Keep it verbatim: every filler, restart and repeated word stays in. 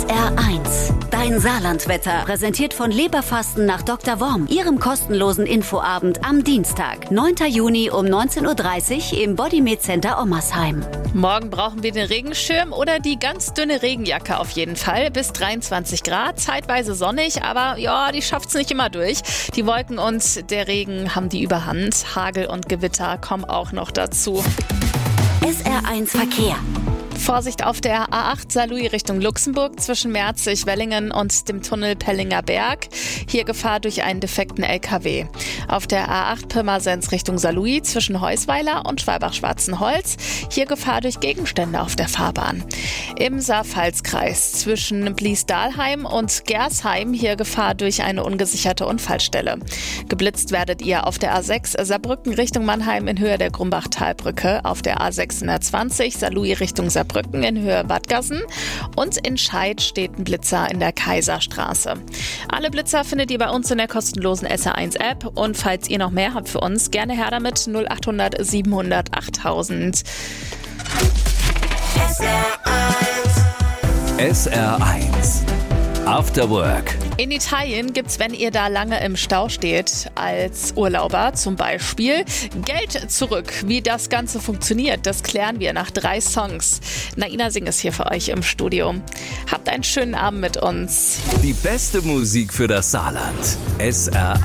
R eins. Dein Saarlandwetter. Präsentiert von Leberfasten nach Doktor Worm. Ihrem kostenlosen Infoabend am Dienstag, neunten Juni um neunzehn Uhr dreißig im Bodymed Center Ommersheim. Morgen brauchen wir den Regenschirm oder die ganz dünne Regenjacke auf jeden Fall. Bis dreiundzwanzig Grad, zeitweise sonnig, aber ja, die schafft's nicht immer durch. Die Wolken und der Regen haben die Überhand. Hagel und Gewitter kommen auch noch dazu. S R eins Verkehr. Vorsicht auf der A acht Saarlouis Richtung Luxemburg zwischen Merzig, Wellingen und dem Tunnel Pellinger Berg. Hier Gefahr durch einen defekten L K W. Auf der A acht Pirmasens Richtung Saarlouis zwischen Heusweiler und Schwalbach-Schwarzenholz. Hier Gefahr durch Gegenstände auf der Fahrbahn. Im Saar-Pfalz-Kreis zwischen Blies-Dahlheim und Gersheim. Hier Gefahr durch eine ungesicherte Unfallstelle. Geblitzt werdet ihr auf der A sechs Saarbrücken Richtung Mannheim in Höhe der Grumbach-Talbrücke. Auf der A sechshundertzwanzig Saarlouis Richtung Saarbrücken in Höhe Wadgassen und in Scheid steht ein Blitzer in der Kaiserstraße. Alle Blitzer findet ihr bei uns in der kostenlosen S R eins App und falls ihr noch mehr habt für uns, gerne her damit null acht hundert siebenhundert achttausend. S R eins. S R eins. After Work. In Italien gibt's, wenn ihr da lange im Stau steht, als Urlauber zum Beispiel, Geld zurück. Wie das Ganze funktioniert, das klären wir nach drei Songs. Naina Singh ist hier für euch im Studio. Habt einen schönen Abend mit uns. Die beste Musik für das Saarland. S R